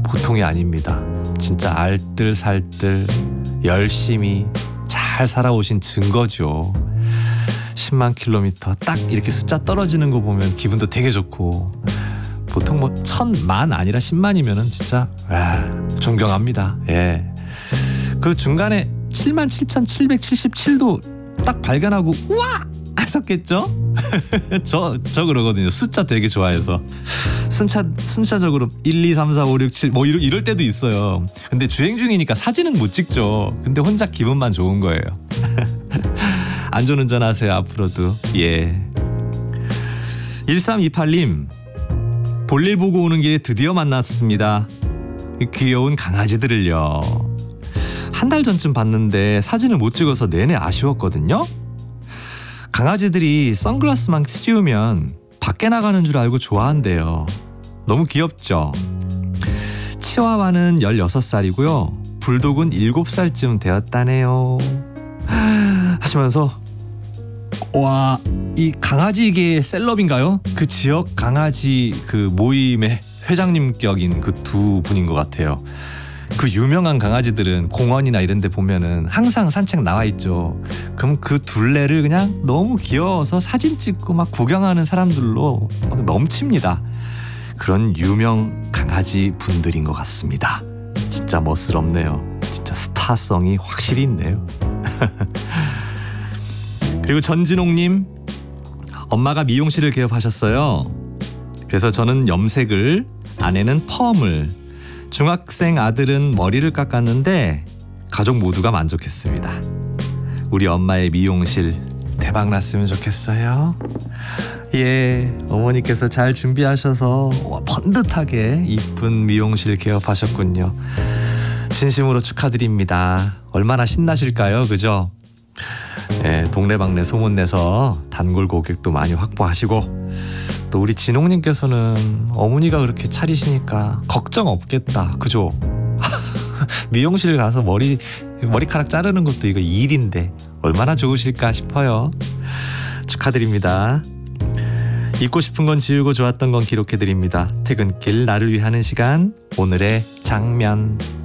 보통이 아닙니다. 진짜 알뜰살뜰 열심히 잘 살아오신 증거죠. 10만 킬로미터 딱 이렇게 숫자 떨어지는 거 보면 기분도 되게 좋고, 보통 뭐 1000만 아니라 10만이면은 진짜 존경합니다. 예. 그 중간에 77,777도 딱 발견하고 우와 하셨겠죠? 저 그러거든요. 숫자 되게 좋아해서 순차적으로 1, 2, 3, 4, 5, 6, 7 뭐 이럴 때도 있어요. 근데 주행 중이니까 사진은 못 찍죠. 근데 혼자 기분만 좋은 거예요. 안전운전 하세요. 앞으로도. 예. 1328님, 볼일 보고 오는 길에 드디어 만났습니다. 귀여운 강아지들을요. 한 달 전쯤 봤는데 사진을 못 찍어서 내내 아쉬웠거든요. 강아지들이 선글라스만 씌우면 밖에 나가는 줄 알고 좋아한대요. 너무 귀엽죠? 치와와는 16살이고요. 불독은 7살쯤 되었다네요. 하시면서 와, 이 강아지계의 셀럽인가요? 그 지역 강아지 그 모임의 회장님격인 그 두 분인 것 같아요. 그 유명한 강아지들은 공원이나 이런 데 보면은 항상 산책 나와 있죠. 그럼 그 둘레를 그냥 너무 귀여워서 사진 찍고 막 구경하는 사람들로 막 넘칩니다. 그런 유명 강아지 분들인 것 같습니다. 진짜 멋스럽네요. 진짜 스타성이 확실히 있네요. 그리고 전진홍님, 엄마가 미용실을 개업하셨어요. 그래서 저는 염색을, 아내는 펌을, 중학생 아들은 머리를 깎았는데 가족 모두가 만족했습니다. 우리 엄마의 미용실 대박 났으면 좋겠어요. 예, 어머니께서 잘 준비하셔서 번듯하게 이쁜 미용실 개업하셨군요. 진심으로 축하드립니다. 얼마나 신나실까요? 그죠? 예, 동네방네 소문내서 단골 고객도 많이 확보하시고, 또 우리 진홍님께서는 어머니가 그렇게 차리시니까 걱정 없겠다. 그죠? 미용실 가서 머리카락 자르는 것도 이거 일인데 얼마나 좋으실까 싶어요. 축하드립니다. 잊고 싶은 건 지우고 좋았던 건 기록해드립니다. 퇴근길 나를 위하는 시간, 오늘의 장면.